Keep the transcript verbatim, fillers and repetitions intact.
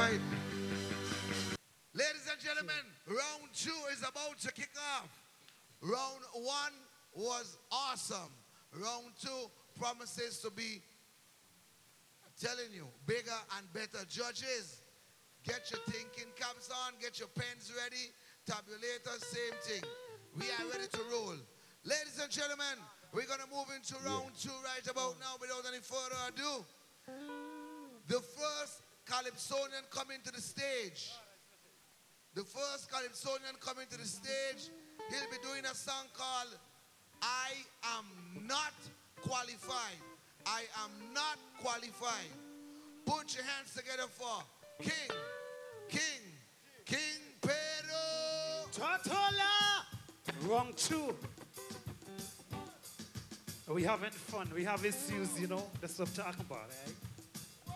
right. Ladies and gentlemen, round two is about to kick off. Round one was awesome. Round two promises to be, I'm telling you, bigger and better. Judges, get your thinking caps on, get your pens ready. Tabulators, same thing. We are ready to roll. Ladies and gentlemen, we're going to move into round two right about now without any further ado. The first Calypsonian coming to the stage. The first Calypsonian coming to the stage, he'll be doing a song called I Am Not Qualified. I Am Not Qualified. Put your hands together for King, King, King Pedro. Totola! Wrong two. We having fun. We have issues, you know. That's what I'm talking about, eh?